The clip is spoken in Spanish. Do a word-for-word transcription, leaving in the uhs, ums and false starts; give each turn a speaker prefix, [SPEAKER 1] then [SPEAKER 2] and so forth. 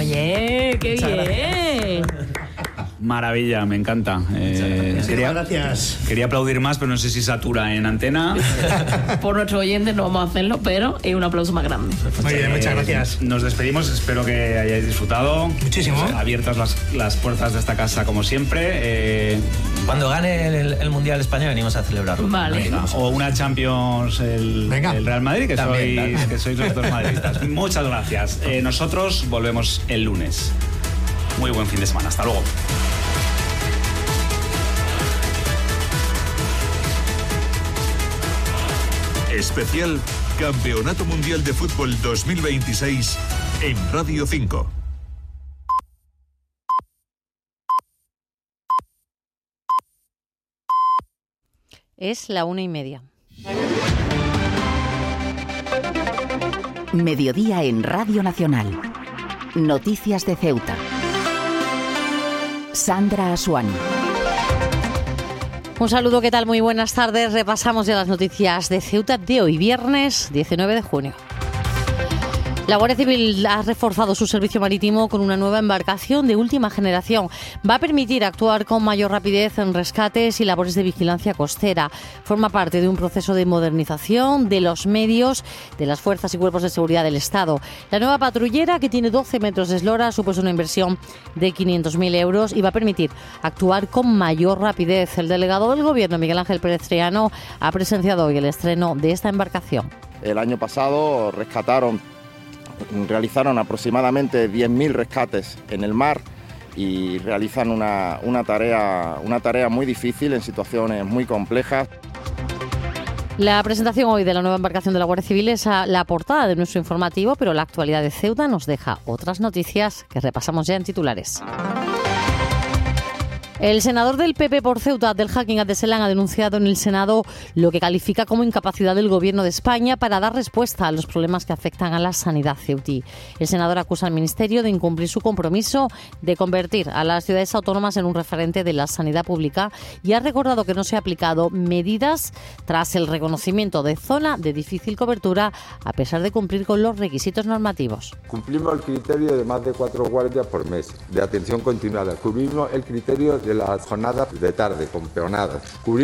[SPEAKER 1] Oye, qué
[SPEAKER 2] Muchas
[SPEAKER 1] bien.
[SPEAKER 3] Maravilla, me encanta. Eh, quería,
[SPEAKER 2] gracias.
[SPEAKER 3] Quería aplaudir más, pero no sé si satura en antena.
[SPEAKER 1] Por nuestros oyentes no vamos a hacerlo, pero es un aplauso más grande.
[SPEAKER 2] Muy bien, muchas gracias.
[SPEAKER 3] Nos despedimos, espero que hayáis disfrutado.
[SPEAKER 2] Muchísimo.
[SPEAKER 3] Abiertas las, las puertas de esta casa como siempre. Eh,
[SPEAKER 4] Cuando gane el, el Mundial España venimos a celebrarlo.
[SPEAKER 1] Vale.
[SPEAKER 3] venga, o una Champions el,
[SPEAKER 2] Venga.
[SPEAKER 3] el Real Madrid, que,
[SPEAKER 4] También,
[SPEAKER 3] sois,
[SPEAKER 4] también.
[SPEAKER 3] que sois los dos madridistas. Muchas gracias. Eh, nosotros volvemos el lunes. Muy buen fin de semana. Hasta luego.
[SPEAKER 5] Especial Campeonato Mundial de Fútbol dos mil veintiséis en Radio cinco.
[SPEAKER 6] Es la una y media.
[SPEAKER 7] Mediodía en Radio Nacional. Noticias de Ceuta. Sandra Asuani.
[SPEAKER 6] Un saludo, ¿qué tal? Muy buenas tardes. Repasamos ya las noticias de Ceuta de hoy, viernes diecinueve de junio. La Guardia Civil ha reforzado su servicio marítimo con una nueva embarcación de última generación. Va a permitir actuar con mayor rapidez en rescates y labores de vigilancia costera. Forma parte de un proceso de modernización de los medios de las fuerzas y cuerpos de seguridad del Estado. La nueva patrullera, que tiene doce metros de eslora, supone una inversión de quinientos mil euros y va a permitir actuar con mayor rapidez. El delegado del Gobierno, Miguel Ángel Pérez Triano, ha presenciado hoy el estreno de esta embarcación.
[SPEAKER 8] El año pasado rescataron realizaron aproximadamente diez mil rescates en el mar y realizan una, una, tarea, una tarea muy difícil en situaciones muy complejas.
[SPEAKER 6] La presentación hoy de la nueva embarcación de la Guardia Civil es a la portada de nuestro informativo, pero la actualidad de Ceuta nos deja otras noticias que repasamos ya en titulares. El senador del P P por Ceuta, Abdelhakim Abdeselam, ha denunciado en el Senado lo que califica como incapacidad del Gobierno de España para dar respuesta a los problemas que afectan a la sanidad ceutí. El senador acusa al Ministerio de incumplir su compromiso de convertir a las ciudades autónomas en un referente de la sanidad pública y ha recordado que no se han aplicado medidas tras el reconocimiento de zona de difícil cobertura, a pesar de cumplir con los requisitos normativos.
[SPEAKER 9] Cumplimos el criterio de más de cuatro guardias por mes de atención continuada. Cumplimos el criterio de las jornadas de tarde con peonadas. Cubrimos